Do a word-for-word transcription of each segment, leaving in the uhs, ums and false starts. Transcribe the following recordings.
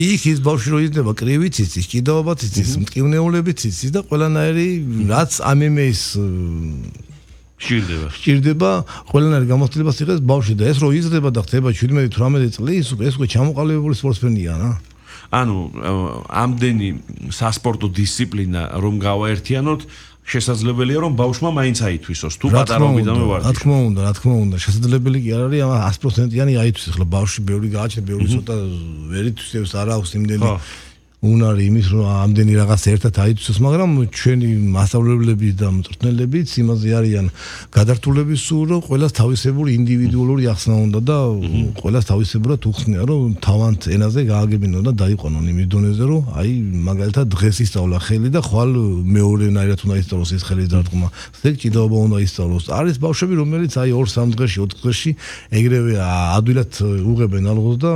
იქ ის ბავშვი რო იზრდება კრივიც იცის, ჭიდაობაც იცის, მტკივნეულებიც იცის და ყველანაირი რაც ამ ემ ეის სჭირდება. სჭირდება, ყველანაირი გამოცდილებას იღებს ბავშვი და ეს რო იზრდება და ხდება შვიდმეტი თვრამეტი წლის, ეს უკვე ჩამოყალიბებული სპორტსმენია რა. ანუ ამდენი სასპორტო დისციპლინა რომ გავაერთიანოთ შესაძლებელია რომ ბავშვმა მაინც აითვისოს თუ პატარაობიდანვე ვარდისს. რა თქმა უნდა, რა თქმა უნდა, შესაძლებელი კი არ არის sto პროცენტიანი აითვისოს, ხოლო ბავშვი ბევრი გააჩნია, ბევრი ცოტა ვერ ითვისებს, არ აქვს იმდენი უნარი იმის რომ ამდენი რაღაც ერთად აითვისოს, მაგრამ ჩვენი მასწავლებლები და მწვრთნელებიც იმაზე არიან გადართულები სულ რომ ყველას თავისებური ინდივიდუალური ახსნა უნდა და ყველას თავისებურად უხსნია რომ თავანთ ენაზე გააგებინონ და დაიყვანონ იმ დონეზე რომ აი მაგალითად დღეს ისწავლა ხელი და ხვალ მეორენაირად უნდა ისწავლოს ეს ხელის დარტყმა. ეგ ჭიდაობა უნდა ისწავლოს. არის ბავშვები რომელიც აი ორ სამ დღეში, ოთხ დღეში ეგრევე ადვილად უღებენ ალღოს და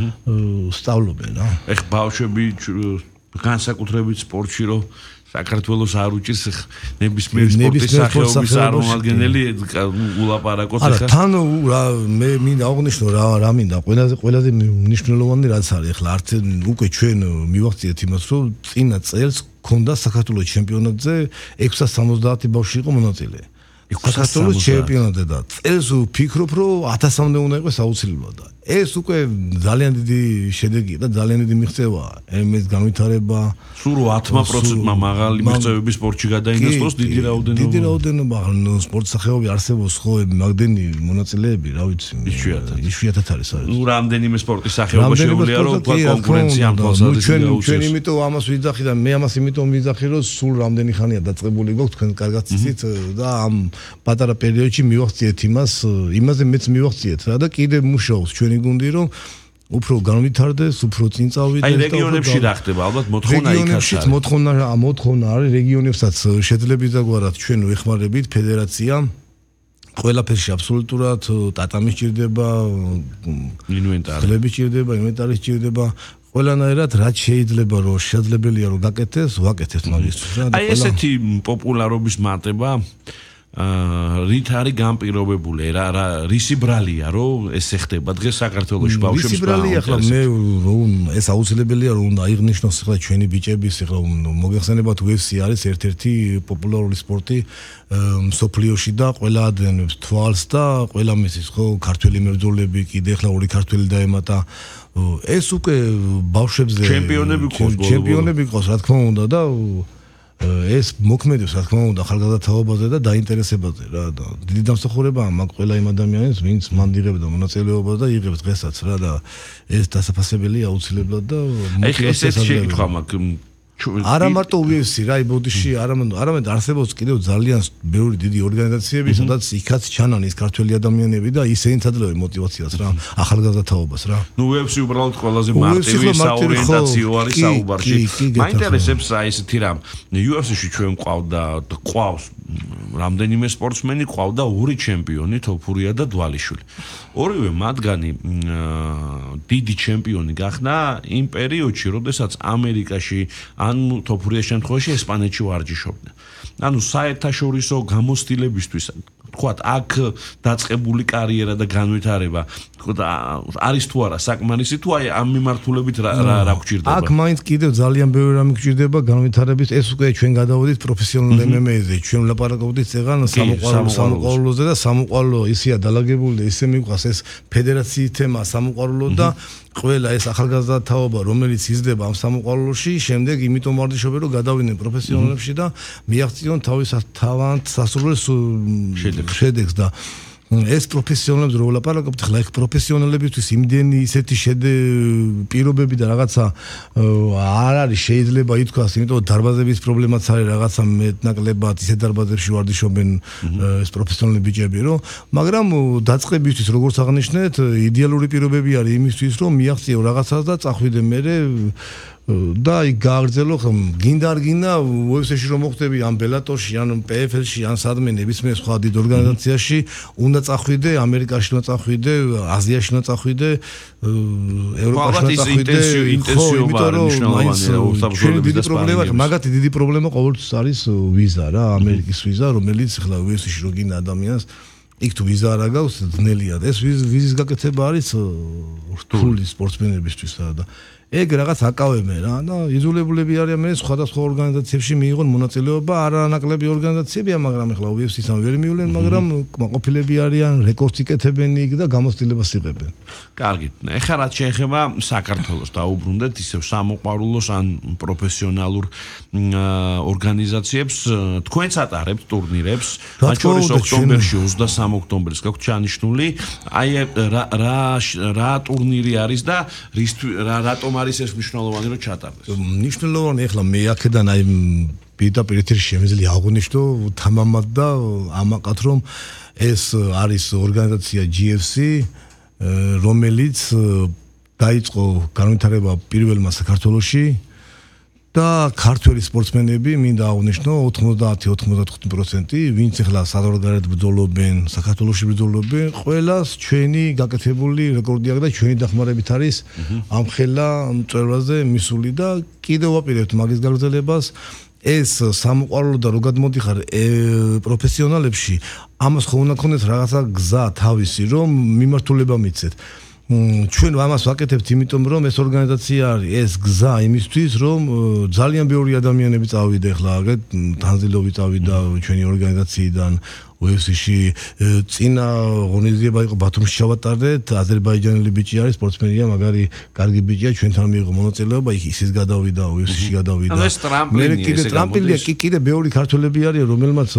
სწავლობენ რა. ეხ ბავშვები განსაკუთრებით სპორტში რომ საქართველოს არ უჭირს ნებისმიერ სპორტის სახეობის წარმომადგენელი ულაპარაკოთ ახლა. არა, თან მე მინდა აღვნიშნო რა რა მინდა ყველაზე ყველაზე მნიშვნელოვანი რაც არის ახლა არც უკვე ჩვენ მივახციეთ იმას რომ წინა წელს ქონდა საქართველოს ჩემპიონატზე ექვსას სამოცდაათი ბავშვი იყო მონაწილე. საქართველოს ჩემპიონატზე და წელს ვფიქრობ რომ ათასამდე უნდა იყოს აუცილებლად და ეს უკვე ძალიან დიდი შედეგია და ძალიან დიდი მიღწევაა. ემ-ის განვითარება სულ ათმა პროცენტმა მაღალი მიღწევები სპორტში გადაინაცვლოს დიდი რაოდენობა. დიდი რაოდენობა სპორტ სახეობები არსებობს ხო მაგდენი მონაწილეები რა ვიცი. იშვიათად არის არის. ნუ რამდენიმე სპორტის სახეობა შეუძლია რომ კონკურენცია ამ თვალსაზრისით გაუწიოს. ჩვენ იმიტომ ამას ვიძახი და მე ამას იმიტომ ვიძახი რომ სულ რამდენი ხანია დაწყებული გვაქვს თქვენ კარგად იცით და ამ პატარა პერიოდში მივახციეთ იმას, იმაზე მეც მივახციეთ რა და კიდე მუშაობს ჩვენი გუნდი რომ უფრო განვითარდეს, უფრო წინ წავიდეს და აი რეგიონებში რა ხდება ალბათ მოთხოვნა იქაც არის. რეგიონებში მოთხოვნა მოთხოვნა არის რეგიონებსაც შეძლებისდაგვარად ჩვენ ვეხმარებით ფედერაცია ყველაფერში აბსოლუტურად ტატამი სჭირდება, ინვენტარი. ხლები სჭირდება, ინვენტარი სჭირდება. ყველანაირად რაც შეიძლება რომ შესაძლებელია რომ გაკეთდეს, ვაკეთებთ მაგისთვის რა. აი ესეთი პოპულარობის მატება რით არის განპირობებული რა რა რისი ბრალია რომ ეს ეხდება დღეს საქართველოში ბავშვებს რისი ბრალია ახლა მე რომ ეს აუცილებელია რომ უნდა აიღნიშნოს ახლა ჩვენი ბიჭების ახლა მოგეხსენებათ იუ ეფ სი არის ერთ-ერთი პოპულარული სპორტი მსოფლიოში და ყველა ადენებს თვალს და ყველა მისის ხო ქართველი მებრძოლები კიდე ახლა ორი ქართველი დაემატა ეს უკვე ბავშვებზე ჩემპიონები ყავს ჩემპიონები ყავს რა თქმა უნდა და ეს მოქმედებს რა თქმა უნდა ახალგაზრდაობაზე და დაინტერესებაზე რა და დიდი დამსახურებაა მაგ ყველა იმ ადამიანებს ვინც მანდ იღებდა მონაწილეობას და იღებს დღესაც რა და ეს დასაფასებელია აუცილებლად და აი ესეც შეკითხვა მაქვს არა მარტო იუ ეფ სი რა იბოდიში არამედ არამედ არსებობს კიდევ ძალიან ბევრი დიდი ორგანიზაციები სადაც იქაც ჩანან ის ქართველი ადამიანები და ისინიც აძლევენ მოტივაციას რა ახალგაზრდაობას რა ნუ იუ ეფ სი უბრალოდ ყველაზე მარტივი საორიენტაციო არის საუბარში მაინტერესებს რა ისეთი რამ იუ ეფ სი-ში ჩვენ ყავდა ყავს რამდენიმე სპორტსმენი ყავდა ორი ჩემპიონი თოფურია და დვალიშვილი ორივე მათგანი დიდი ჩემპიონი გახდა იმ პერიოდში როდესაც ამერიკაში ანუ თოფურიას შემთხვევაში ესპანეთში ვარჯიშობდნენ. ანუ საერთაშორისო გამოცდილებისთვის თქვათ აქ დაწყებული კარიერა და განვითარება არის თუ არა საკმარისი თუ აი ამ მიმართულებით რა რა გვჭირდება. აქ მაინც კიდევ ძალიან ბევრი რამე გვჭირდება განვითარების ეს უკვე ჩვენ გადავედით პროფესიონალ ემ ემ ეზე ჩვენ ვლაპარაკობდით ზეგან სამოყვარულო სამოყვარულოზე და სამოყვარულო ისეა დალაგებული და ისე მიყვას ეს ფედერაციის თემა სამოყვარულო და ყველა ეს ახალგაზრდაობა რომელიც იზრდება ამ სამოყვარულოში შემდეგ იმიტომ ვარჯიშობენ რომ გადავიდნენ პროფესიონალებში და მიაღწიონ თავის თავად სასურველ შედეგს და ეს პროფესიონალებს რო ვლაპარაკობთ ხლა ეს პროფესიონალებისთვის იმდენი ისეთი შედეგი პირობები და რაღაცა არ არის შეიძლება ითქვას იმიტომ დარბაზების პრობლემაც არის რაღაცა მეტნაკლებად ისეთ დარბაზებში ვარჯიშობენ ეს პროფესიონალი ბიჭები რომ მაგრამ დაწყებისთვის როგორც აღნიშნეთ იდეალური პირობები არის იმისთვის რომ მიაღწიო რაღაცას და წახვიდე მერე და იქ გააგრძელო გინდა არ გინდა იუ ეფ სი-ში რომ მოხდები ან ბელატორში ან პი ეფ ელ-ში ან სადმე ნებისმიერ სხვა დიდ ორგანიზაციაში უნდა წახვიდე ამერიკაში უნდა წახვიდე აზიაში უნდა წახვიდე ევროპაში უნდა წახვიდე ინტენსიობა არის მნიშვნელოვანია უსაფრთხოების და პრობლემა მაგათი დიდი პრობლემა ყოველთვის არის ვიზა რა ამერიკის ვიზა რომელიც ხლა იუ ეფ სი-ში რო გინდა ადამიანს იქ თუ ვიზა არ აგავს ძნელია ეს ვიზის გაკეთება არის რთული სპორტსმენებისთვის და ეგ რაღაც აკავებენ რა და იძულებულები არიან მე სხვადასხვა ორგანიზაციებში მიიღონ მონაწილეობა, არანაკლები ორგანიზაციებია, მაგრამ ახლა U F C-სთან ვერ მივლენ, მაგრამ კმაყოფილები არიან, რეკორდს იკეთებენ იქ და გამოცდილებას იღებენ. კარგი. ეხლა რაც შეეხება საქართველოს დაუბრუნდეთ ისევ სამოყვარულოს ან პროფესიონალურ ორგანიზაციებს, თქვენც ატარებთ ტურნირებს, მათ შორის ოქტომბერში ოცდასამი ოქტომბრის გაქვთ ჩანიშნული, აი რა რა ტურნირი არის და რატომ არის ეს მნიშვნელოვანი რომ ჩატარდეს? მნიშვნელოვანი ახლა მე აქედან აი პირდაპირ ეთერში შემიძლია აღვნიშნო თამამად და ამაყად რომ ეს არის ორგანიზაცია G F C რომელიც დაიწყო განვითარება პირველმა საქართველოში და ქართველი სპორტსმენები მინდა აღვნიშნო ოცდაათი ოცდათხუთი პროცენტი ვინც ახლა საზღვარგარეთ ბრძოლობენ, საქართველოში ბრძოლობენ, ყველას ჩვენი გაკეთებული რეკორდი აქვს და ჩვენი დახმარებით არის ამ ხელა მწვერვალზე მისული და კიდევ ვაპირებთ მაგის გაგრძელებას. ეს სამოყვარულო და რო გადმოდიხარ პროფესიონალებში, ამას ხო უნდა გქონდეს რაღაცა გზა თავისი, რომ მიმართულება მიცეთ. ჩვენ ამას ვაკეთებთ იმიტომ რომ ეს ორგანიზაცია არის ეს გზა იმისთვის რომ ძალიან ბევრი ადამიანები წავიდა ახლა აგეთ თანზილობი წავიდა ჩვენი ორგანიზაციიდან U F C-ში წინა ღონისძიება იყო ბათუმში ჩავატარდეთ აზერბაიჯანელი ბიჭი არის სპორტსმენია მაგარი კარგი ბიჭია ჩვენთან მიიღო მონაწილეობა იქ ისიც გადავიდა U F C-ში გადავიდა მე კიდე ტრამპლინია კიდე ბევრი ქართველები არის რომელმაც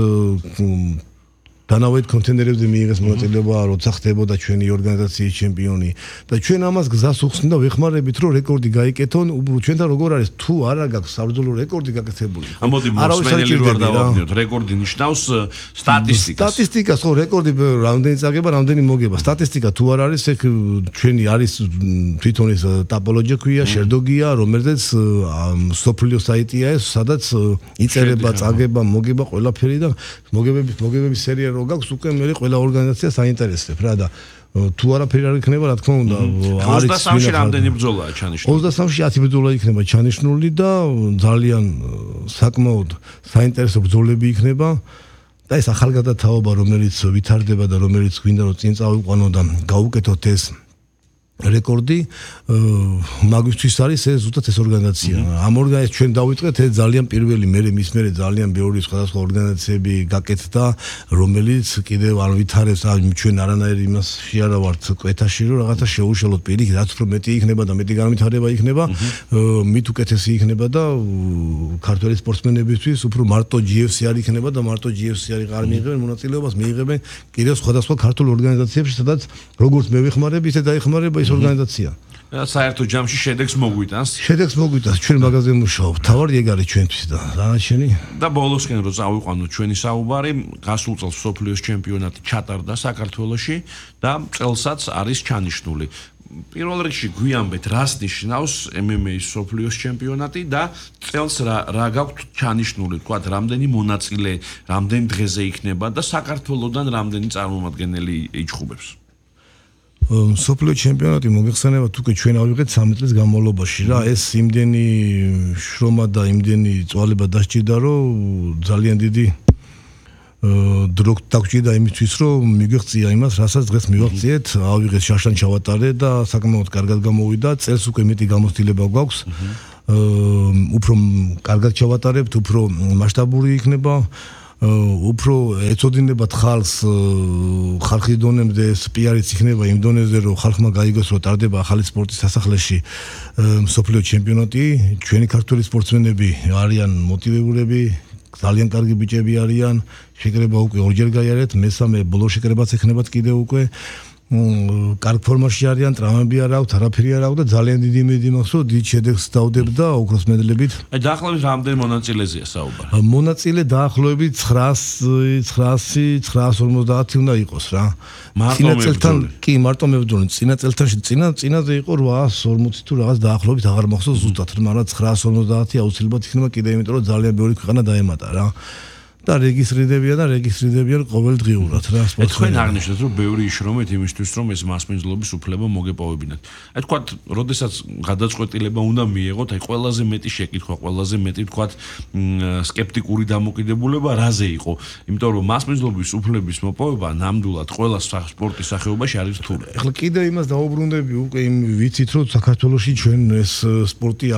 დანავეთ კონტენერებზე მიიღეს მონაწილეობა, როცა ხდებოდა ჩვენი ორგანიზაციის ჩემპიონი და ჩვენ ამას გზას უხსნით და ვეხმარებით, რომ რეკორდი გაიკეთონ, უბრალოდ ჩვენთან როგორ არის, თუ არა გაქვს საბრძოლო რეკორდი გაკეთებული. ამოდი მოსმენელი რო არ დავაბნიოთ, რეკორდი ნიშნავს სტატისტიკას. სტატისტიკას ხო რეკორდი რამდენი წაგება, რამდენი მოგება. სტატისტიკა თუ არ არის, ეგ ჩვენი არის თვითონ ეს ტაპოლოგია ქვია, შერდოგია, რომელზეც სოფლიო საიტია ეს, სადაც იწერება წაგება, მოგება ყველაფერი და მოგებების მოგებების სერია გაქვს უკვე მე ყველა ორგანიზაციას აინტერესებს რა და თუ არაფერი არ იქნება რა თქმა უნდა არის ოცდასამში რამდენი ბრძოლაა ჩანიშნული ოცდასამში ათი ბრძოლა იქნება ჩანიშნული და ძალიან საკმაოდ საინტერესო ბრძოლები იქნება და ეს ახალგაზრდა თაობა რომელიც ვითარდება და რომელიც გვინდა რომ წინ წავიყვანო და გაუკეთოთ ეს რეკორდი მაგისთვის არის ეს ზუსტად ეს ორგანიზაცია. ამ ორგანიზაციას ჩვენ დავიწყეთ ეს ძალიან პირველი მე მის მერე ძალიან ბევრი სხვადასხვა ორგანიზაციები გაკეთდა რომელიც კიდევ არ ვითარებს ჩვენ არანაირი იმას შეარა ვართ კვეთაში რომ რაღაცა შეუშალოთ პირიქით რაც უფრო მეტი იქნება და მეტი განვითარება იქნება მით უკეთესი იქნება და ქართველი სპორტსმენებისთვის უფრო მარტო G F C არ იქნება და მარტო G F C არ მიიღებენ მონაწილეობას მიიღებენ კიდევ სხვადასხვა ქართულ ორგანიზაციებში სადაც როგორც მე ვეხმარებ ისე დაეხმარება ორგანიზაცია. საერთო ჯამში შედეგს მოგვიტანს. შედეგს მოგვიტანს. ჩვენ მაგაზე მუშაობთ. თავარი ეგ არის ჩვენთვის და დანარჩენი. და ბოლოსკენ რო წავიყვანოთ ჩვენი საუბარი, გასულ წელს სოფლიოს ჩემპიონატი ჩატარდა საქართველოში და წელსაც არის ჩანიშნული. პირველ რიგში გვიამბეთ რას ნიშნავს M M A-ის სოფლიოს ჩემპიონატი და წელს რა რა გაქვთ ჩანიშნული, თქვათ, რამდენი მონაწილე, რამდენ დღეზე იქნება და საქართველოსდან რამდენი წარმომადგენელი იჩხუბებს. სოფლიო ჩემპიონატი მოგეხსენებათ უკვე ჩვენ ავიღეთ სამი წლის განმავლობაში რა ეს იმდენი შრომა და იმდენი წვალება დასჭირდა რომ ძალიან დიდი დრო დაგჭირდა იმისთვის რომ მიგვეღწია იმას რასაც დღეს მივაღწიეთ ავიღეთ შაშან ჩავატარეთ და საკმაოდ კარგად გამოვიდა წელს უკვე მეტი გამოცდილება გვაქვს უფრო კარგად ჩავატარებთ უფრო მასშტაბური იქნება უფრო ეწოდინებათ ხალხს ხალხის დონემდე ეს პიარიც იქნება იმ დონეზე რომ ხალხმა გაიგოს რომ ტარდება ახალი სპორტის სასახლეში სოფლიო ჩემპიონატი ჩვენი ქართველი სპორტსმენები არიან მოტივირებულები ძალიან კარგი ბიჭები არიან შეკრება უკვე ორჯერ გაიარეთ მესამე ბოლო შეკრებაც ექნებათ კიდევ უკვე კარგ ფორმაში არიან ტრამვები არ აქვს არაფერი არ აქვს და ძალიან დიდი იმედი მაქვს რომ დიდ შედეგს დავდებ და ოქროს მედლებით აი დაახლოებით რამდენი მონაწილეზეა საუბარი მონაწილე დაახლოებით ცხრასი ცხრაას ორმოცდაათი უნდა იყოს რა მარტო წელთან კი მარტო მებრძოლი წინა წელთან წინა წინაზე იყო რვაას ორმოცი თუ რაღაც დაახლოებით აღარ მახსოვს ზუსტად მაგრამ ცხრაას ორმოცდაათი აუცილებლად იქნება კიდე იმიტომ რომ ძალიან ბევრი ქვეყანა დაემატა რა და რეგისტრირდებიან და რეგისტრირდებიან ყოველდღიურად რა სპორტსმენები. თქვენ აღნიშნეთ რომ ბევრი იშრომეთ იმისთვის რომ ეს მასპინძლობის უფლება მოგეპოვებინათ. აი თქვათ, როდესაც გადაწყვეტილება უნდა მიიღოთ, აი ყველაზე მეტი შეკითხვა, ყველაზე მეტი თქვათ სკეპტიკური დამოკიდებულება რაზე იყო? იმიტომ რომ მასპინძლობის უფლების მოპოვება ნამდვილად ყველა სპორტის სახეობაში არის რთული. ახლა კიდევ იმას დაუბრუნდები უკვე იმ ვიცით რომ საქართველოში ჩვენ ეს სპორტი